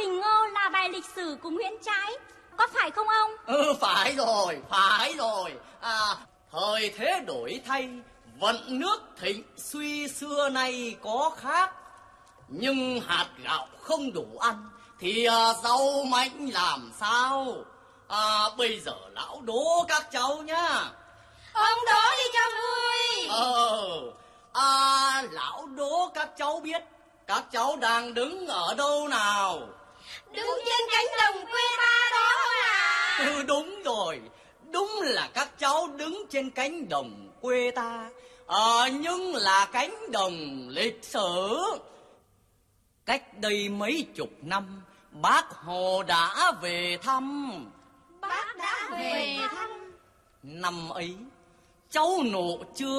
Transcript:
Bình Ngô là bài lịch sử của Nguyễn Trãi, có phải không ông? Phải rồi. Thời thế đổi thay, vận nước thịnh suy xưa nay có khác. Nhưng hạt gạo không đủ ăn thì rau mãnh làm sao? Bây giờ lão đố các cháu nhá. Ông đố đi cho vui. Lão đố các cháu biết các cháu đang đứng ở đâu nào? Đứng trên cánh đồng quê ta đó à? Đúng rồi, đúng là các cháu đứng trên cánh đồng quê ta, nhưng là cánh đồng lịch sử. Cách đây mấy chục năm, Bác Hồ đã về thăm. Bác đã về thăm. Năm ấy, cháu Nộ chưa